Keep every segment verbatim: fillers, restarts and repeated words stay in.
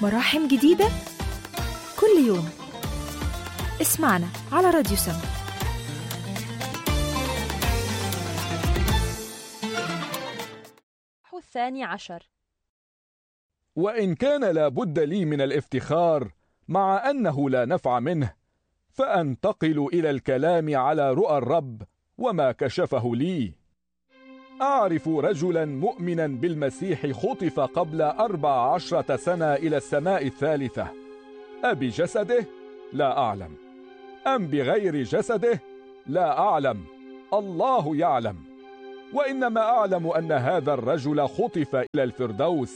مراحم جديدة كل يوم. اسمعنا على راديو سما. الثاني عشر. وإن كان لا بد لي من الافتخار مع أنه لا نفع منه، فأنتقل إلى الكلام على رؤى الرب وما كشفه لي. أعرف رجلا مؤمنا بالمسيح خطف قبل أربع عشرة سنة إلى السماء الثالثة، أبجسده؟ لا أعلم. أم بغير جسده؟ لا أعلم، الله يعلم. وإنما أعلم أن هذا الرجل خطف إلى الفردوس،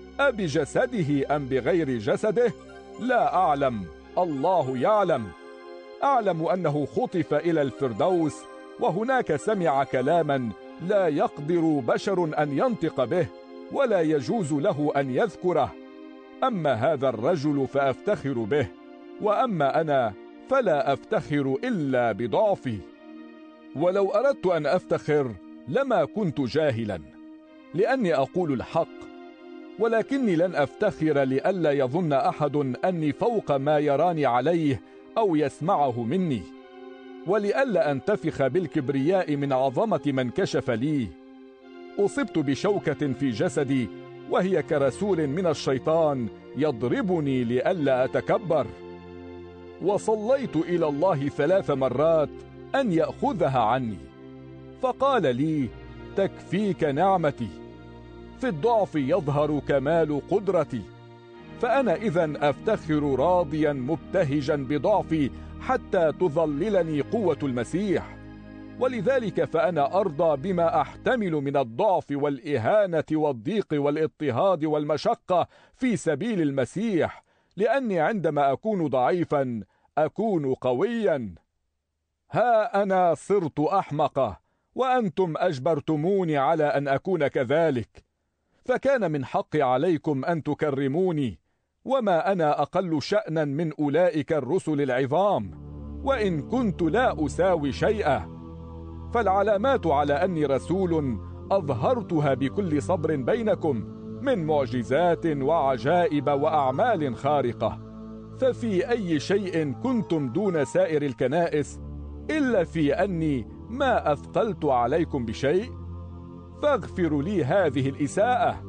أبجسده أم بغير جسده؟ لا أعلم، الله يعلم. أعلم أنه خطف إلى الفردوس، وهناك سمع كلاما لا يقدر بشر أن ينطق به ولا يجوز له أن يذكره. أما هذا الرجل فأفتخر به، وأما أنا فلا أفتخر إلا بضعفي. ولو أردت أن أفتخر لما كنت جاهلا، لأني أقول الحق، ولكني لن أفتخر لئلا يظن أحد أني فوق ما يراني عليه أو يسمعه مني، ولئلا أنتفخ بالكبرياء من عظمة من كشف لي. أصبت بشوكة في جسدي، وهي كرسول من الشيطان يضربني لئلا أتكبر. وصليت إلى الله ثلاث مرات أن يأخذها عني، فقال لي: تكفيك نعمتي، في الضعف يظهر كمال قدرتي. فأنا إذن أفتخر راضيا مبتهجا بضعفي حتى تظللني قوة المسيح. ولذلك فأنا أرضى بما أحتمل من الضعف والإهانة والضيق والاضطهاد والمشقة في سبيل المسيح، لأني عندما أكون ضعيفا أكون قويا. ها أنا صرت أحمقة، وأنتم أجبرتموني على أن أكون كذلك، فكان من حقي عليكم أن تكرموني، وما أنا أقل شأنا من أولئك الرسل العظام، وإن كنت لا أساوي شيئا. فالعلامات على أني رسول أظهرتها بكل صبر بينكم، من معجزات وعجائب وأعمال خارقة. ففي أي شيء كنتم دون سائر الكنائس، إلا في أني ما أثقلت عليكم بشيء؟ فاغفروا لي هذه الإساءة.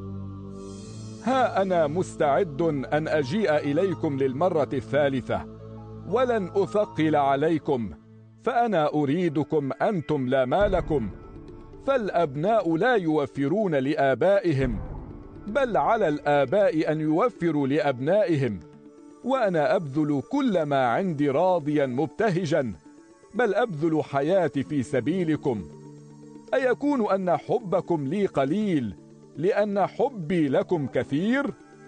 ها أنا مستعد أن أجيء إليكم للمرة الثالثة، ولن أثقل عليكم، فأنا أريدكم أنتم لا مالكم. فالأبناء لا يوفرون لآبائهم، بل على الآباء أن يوفروا لأبنائهم. وأنا أبذل كل ما عندي راضيا مبتهجا، بل أبذل حياتي في سبيلكم. أيكون أن حبكم لي قليل لأن حبي لكم كثير؟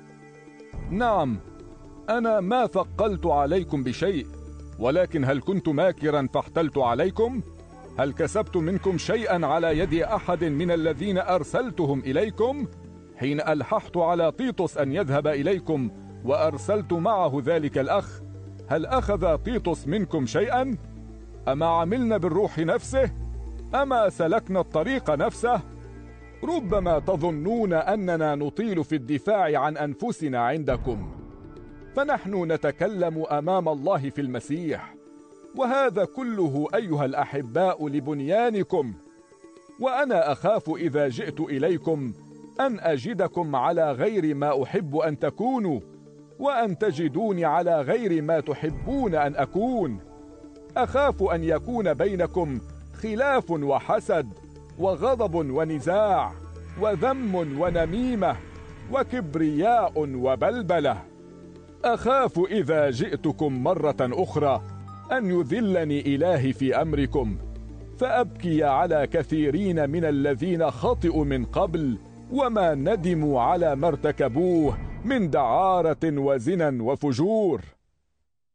نعم، أنا ما ثقلت عليكم بشيء، ولكن هل كنت ماكرا فاحتلت عليكم؟ هل كسبت منكم شيئا على يد أحد من الذين أرسلتهم إليكم؟ حين ألححت على تيتوس أن يذهب إليكم وأرسلت معه ذلك الأخ، هل أخذ تيتوس منكم شيئا؟ أما عملنا بالروح نفسه؟ أما سلكنا الطريق نفسه؟ ربما تظنون أننا نطيل في الدفاع عن أنفسنا عندكم، فنحن نتكلم أمام الله في المسيح، وهذا كله أيها الأحباء لبنيانكم. وأنا أخاف إذا جئت إليكم أن أجدكم على غير ما أحب أن تكونوا، وأن تجدوني على غير ما تحبون أن أكون. أخاف أن يكون بينكم خلاف وحسد وغضب ونزاع وذم ونميمة وكبرياء وبلبلة. أخاف إذا جئتكم مرة أخرى أن يذلني إلهي في أمركم، فأبكي على كثيرين من الذين خطئوا من قبل وما ندموا على ما ارتكبوه من دعارة وزنا وفجور.